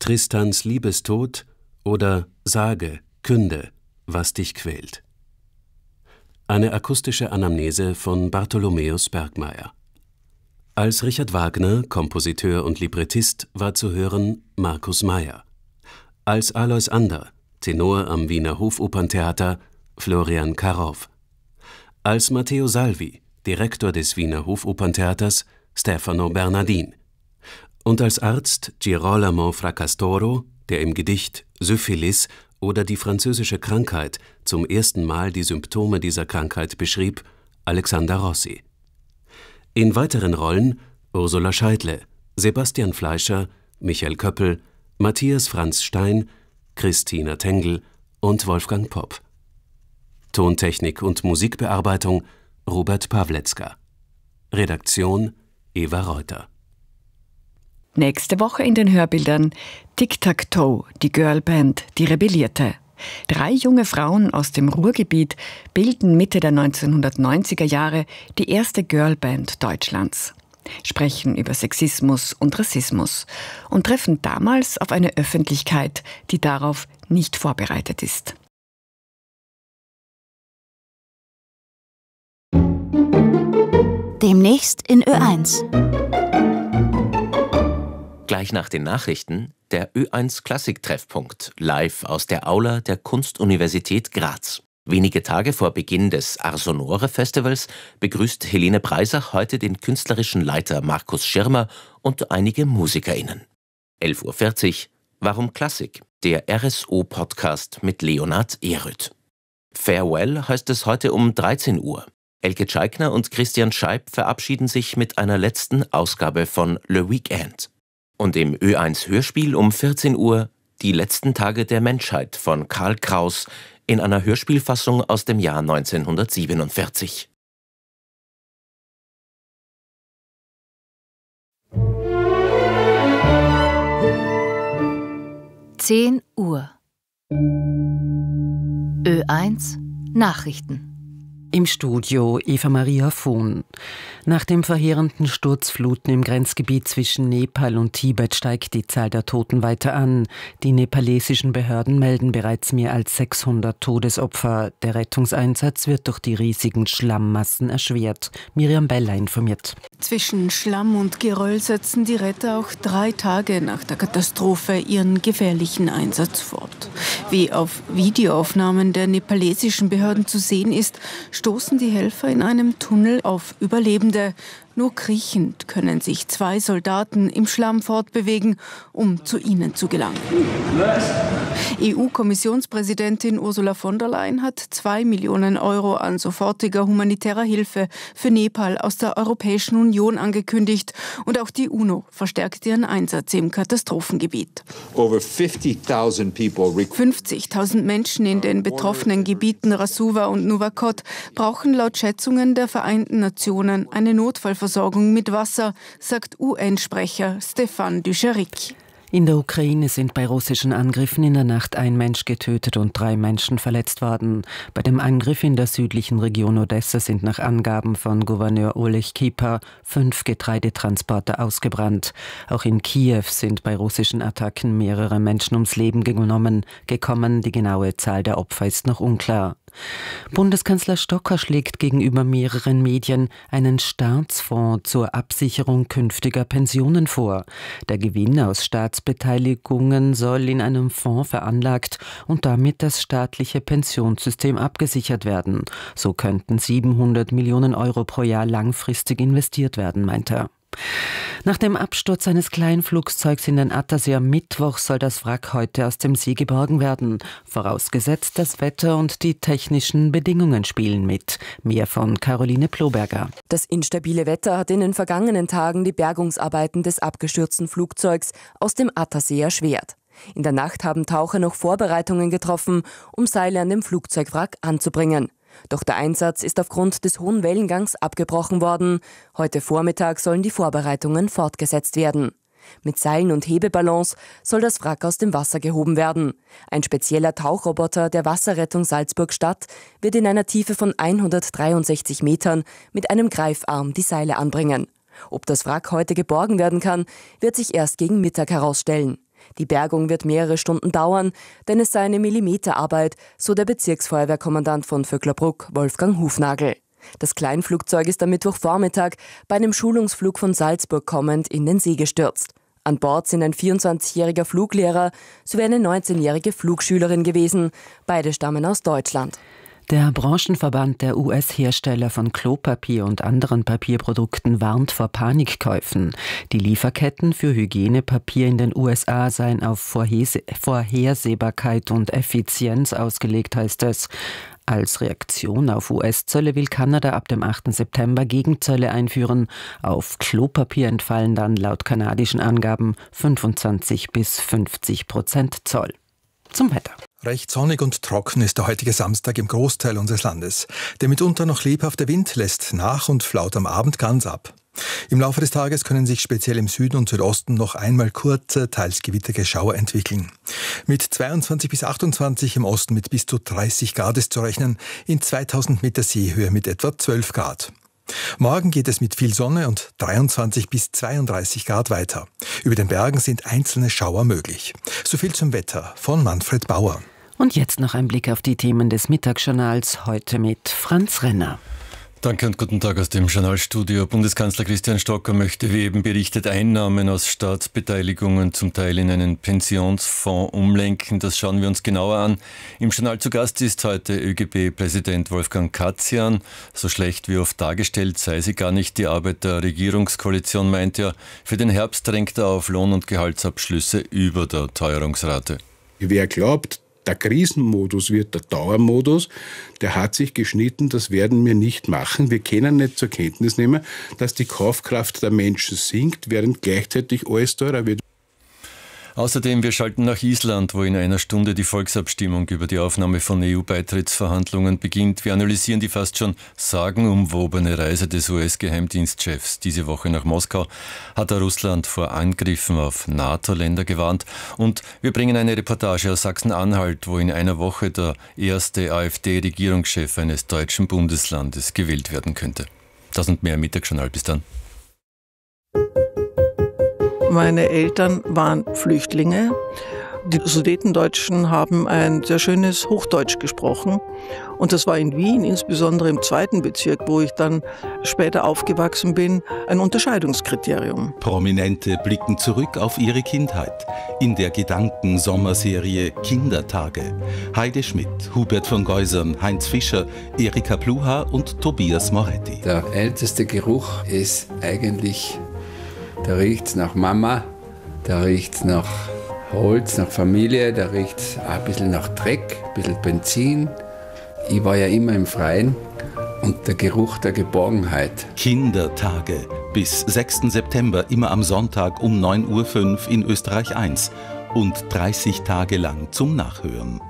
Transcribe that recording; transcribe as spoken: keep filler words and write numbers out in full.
Tristans Liebestod oder Sage, künde, was dich quält. Eine akustische Anamnese von Bartholomäus Bergmeier. Als Richard Wagner, Kompositeur und Librettist, war zu hören Markus Mayer. Als Alois Ander, Tenor am Wiener Hofoperntheater, Florian Karow. Als Matteo Salvi, Direktor des Wiener Hofoperntheaters, Stefano Bernardin. Und als Arzt Girolamo Fracastoro, der im Gedicht Syphilis oder die französische Krankheit zum ersten Mal die Symptome dieser Krankheit beschrieb, Alexander Rossi. In weiteren Rollen Ursula Scheidle, Sebastian Fleischer, Michael Köppel, Matthias Franz Stein, Christina Tengel und Wolfgang Popp. Tontechnik und Musikbearbeitung Robert Pawletzka. Redaktion Eva Reuter. Nächste Woche in den Hörbildern Tic-Tac-Toe, die Girlband, die rebellierte. Drei junge Frauen aus dem Ruhrgebiet bilden Mitte der neunzehnhundertneunziger Jahre die erste Girlband Deutschlands, sprechen über Sexismus und Rassismus und treffen damals auf eine Öffentlichkeit, die darauf nicht vorbereitet ist. Demnächst in Ö eins. Gleich nach den Nachrichten der Ö eins Klassik-Treffpunkt, live aus der Aula der Kunstuniversität Graz. Wenige Tage vor Beginn des Arsonore-Festivals begrüßt Helene Breisach heute den künstlerischen Leiter Markus Schirmer und einige MusikerInnen. elf Uhr vierzig, Warum Klassik? Der R S O-Podcast mit Leonhard Ehrrüth. Farewell heißt es heute um dreizehn Uhr. Elke Tscheikner und Christian Scheib verabschieden sich mit einer letzten Ausgabe von Le Weekend. Und im Ö eins Hörspiel um vierzehn Uhr Die letzten Tage der Menschheit von Karl Kraus in einer Hörspielfassung aus dem Jahr neunzehnhundertsiebenundvierzig. zehn Uhr. Ö eins Nachrichten. Im Studio Eva Maria Vohn. Nach dem verheerenden Sturzfluten im Grenzgebiet zwischen Nepal und Tibet steigt die Zahl der Toten weiter an. Die nepalesischen Behörden melden bereits mehr als sechshundert Todesopfer. Der Rettungseinsatz wird durch die riesigen Schlammmassen erschwert. Miriam Beller informiert. Zwischen Schlamm und Geröll setzen die Retter auch drei Tage nach der Katastrophe ihren gefährlichen Einsatz fort. Wie auf Videoaufnahmen der nepalesischen Behörden zu sehen ist, stoßen die Helfer in einem Tunnel auf Überlebende. Nur kriechend können sich zwei Soldaten im Schlamm fortbewegen, um zu ihnen zu gelangen. E U-Kommissionspräsidentin Ursula von der Leyen hat zwei Millionen Euro an sofortiger humanitärer Hilfe für Nepal aus der Europäischen Union angekündigt. Und auch die UNO verstärkt ihren Einsatz im Katastrophengebiet. fünfzigtausend Menschen in den betroffenen Gebieten Rasuwa und Nuwakot brauchen laut Schätzungen der Vereinten Nationen eine Notfallversorgung mit Wasser, sagt U N-Sprecher Stefan Dujarric. In der Ukraine sind bei russischen Angriffen in der Nacht ein Mensch getötet und drei Menschen verletzt worden. Bei dem Angriff in der südlichen Region Odessa sind nach Angaben von Gouverneur Oleg Kipa fünf Getreidetransporter ausgebrannt. Auch in Kiew sind bei russischen Attacken mehrere Menschen ums Leben genommen, gekommen. Die genaue Zahl der Opfer ist noch unklar. Bundeskanzler Stocker schlägt gegenüber mehreren Medien einen Staatsfonds zur Absicherung künftiger Pensionen vor. Der Gewinn aus Staatsbeteiligungen soll in einem Fonds veranlagt und damit das staatliche Pensionssystem abgesichert werden. So könnten siebenhundert Millionen Euro pro Jahr langfristig investiert werden, meint er. Nach dem Absturz eines Kleinflugzeugs in den Attersee am Mittwoch soll das Wrack heute aus dem See geborgen werden. Vorausgesetzt, das Wetter und die technischen Bedingungen spielen mit. Mehr von Caroline Ploberger. Das instabile Wetter hat in den vergangenen Tagen die Bergungsarbeiten des abgestürzten Flugzeugs aus dem Attersee erschwert. In der Nacht haben Taucher noch Vorbereitungen getroffen, um Seile an dem Flugzeugwrack anzubringen. Doch der Einsatz ist aufgrund des hohen Wellengangs abgebrochen worden. Heute Vormittag sollen die Vorbereitungen fortgesetzt werden. Mit Seilen und Hebeballons soll das Wrack aus dem Wasser gehoben werden. Ein spezieller Tauchroboter der Wasserrettung Salzburg-Stadt wird in einer Tiefe von hundertdreiundsechzig Metern mit einem Greifarm die Seile anbringen. Ob das Wrack heute geborgen werden kann, wird sich erst gegen Mittag herausstellen. Die Bergung wird mehrere Stunden dauern, denn es sei eine Millimeterarbeit, so der Bezirksfeuerwehrkommandant von Vöcklerbruck, Wolfgang Hufnagel. Das Kleinflugzeug ist am Mittwochvormittag bei einem Schulungsflug von Salzburg kommend in den See gestürzt. An Bord sind ein vierundzwanzigjähriger Fluglehrer sowie eine neunzehnjährige Flugschülerin gewesen. Beide stammen aus Deutschland. Der Branchenverband der U S-Hersteller von Klopapier und anderen Papierprodukten warnt vor Panikkäufen. Die Lieferketten für Hygienepapier in den U S A seien auf Vorhese- Vorhersehbarkeit und Effizienz ausgelegt, heißt es. Als Reaktion auf U S-Zölle will Kanada ab dem achten September Gegenzölle einführen. Auf Klopapier entfallen dann laut kanadischen Angaben fünfundzwanzig bis fünfzig Prozent Zoll. Zum Wetter. Recht sonnig und trocken ist der heutige Samstag im Großteil unseres Landes. Der mitunter noch lebhafte Wind lässt nach und flaut am Abend ganz ab. Im Laufe des Tages können sich speziell im Süden und Südosten noch einmal kurze, teils gewittrige Schauer entwickeln. Mit zweiundzwanzig bis achtundzwanzig im Osten mit bis zu dreißig Grad ist zu rechnen, in zweitausend Meter Seehöhe mit etwa zwölf Grad. Morgen geht es mit viel Sonne und dreiundzwanzig bis zweiunddreißig Grad weiter. Über den Bergen sind einzelne Schauer möglich. So viel zum Wetter von Manfred Bauer. Und jetzt noch ein Blick auf die Themen des Mittagsjournals, heute mit Franz Renner. Danke und guten Tag aus dem Journalstudio. Bundeskanzler Christian Stocker möchte, wie eben berichtet, Einnahmen aus Staatsbeteiligungen zum Teil in einen Pensionsfonds umlenken. Das schauen wir uns genauer an. Im Journal zu Gast ist heute ÖGB-Präsident Wolfgang Katzian. So schlecht wie oft dargestellt sei sie gar nicht. Die Arbeit der Regierungskoalition, meint er. Für den Herbst drängt er auf Lohn- und Gehaltsabschlüsse über der Teuerungsrate. Wer glaubt, der Krisenmodus wird der Dauermodus, der hat sich geschnitten, das werden wir nicht machen. Wir können nicht zur Kenntnis nehmen, dass die Kaufkraft der Menschen sinkt, während gleichzeitig alles teurer wird. Außerdem, wir schalten nach Island, wo in einer Stunde die Volksabstimmung über die Aufnahme von E U-Beitrittsverhandlungen beginnt. Wir analysieren die fast schon sagenumwobene Reise des U S-Geheimdienstchefs. Diese Woche nach Moskau hat er Russland vor Angriffen auf NATO-Länder gewarnt. Und wir bringen eine Reportage aus Sachsen-Anhalt, wo in einer Woche der erste AfD-Regierungschef eines deutschen Bundeslandes gewählt werden könnte. Das und mehr im Mittagsjournal. Bis dann. Meine Eltern waren Flüchtlinge. Die Sudetendeutschen haben ein sehr schönes Hochdeutsch gesprochen. Und das war in Wien, insbesondere im zweiten Bezirk, wo ich dann später aufgewachsen bin, ein Unterscheidungskriterium. Prominente blicken zurück auf ihre Kindheit in der Gedanken-Sommerserie Kindertage. Heide Schmidt, Hubert von Geusern, Heinz Fischer, Erika Pluha und Tobias Moretti. Der älteste Geruch ist eigentlich, da riecht es nach Mama, da riecht es nach Holz, nach Familie, da riecht es ein bisschen nach Dreck, ein bisschen Benzin. Ich war ja immer im Freien und der Geruch der Geborgenheit. Kindertage bis sechsten September, immer am Sonntag um neun Uhr fünf in Österreich eins und dreißig Tage lang zum Nachhören.